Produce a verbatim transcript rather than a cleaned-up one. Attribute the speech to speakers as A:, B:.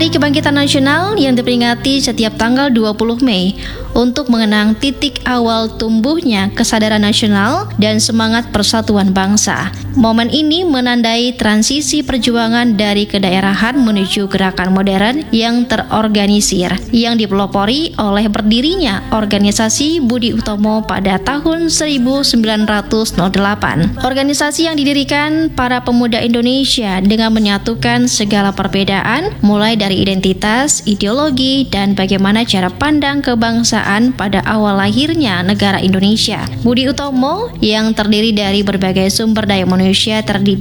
A: Hari Kebangkitan Nasional yang diperingati setiap tanggal dua puluh Mei untuk mengenang titik awal tumbuhnya kesadaran nasional dan semangat persatuan bangsa. Momen ini menandai transisi perjuangan dari kedaerahan menuju gerakan modern yang terorganisir, yang dipelopori oleh berdirinya organisasi Budi Utomo pada tahun seribu sembilan ratus delapan. Organisasi yang didirikan para pemuda Indonesia dengan menyatukan segala perbedaan, mulai dari identitas, ideologi, dan bagaimana cara pandang kebangsaan pada awal lahirnya negara Indonesia. Budi Utomo yang terdiri dari berbagai sumber daya manusia terdidik